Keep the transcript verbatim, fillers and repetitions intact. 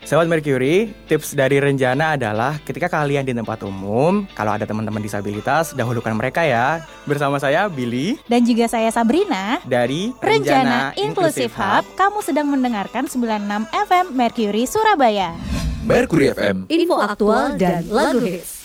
Sobat Mercury, tips dari Renjana adalah ketika kalian di tempat umum, kalau ada teman-teman disabilitas, dahulukan mereka ya. Bersama saya Billy dan juga saya Sabrina dari Renjana, Renjana Inclusive Hub. Kamu sedang mendengarkan sembilan puluh enam F M Mercury Surabaya. Mercury F M, info aktual dan lagu hits.